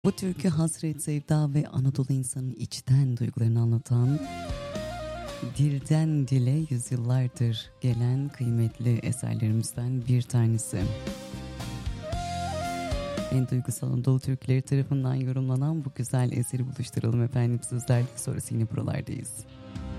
Bu türkü hasret, sevda ve Anadolu insanın içten duygularını anlatan, dilden dile yüzyıllardır gelen kıymetli eserlerimizden bir tanesi. En duygusal Anadolu türküleri tarafından yorumlanan bu güzel eseri buluşturalım efendim sizlerle. Sonrası yine buralardayız.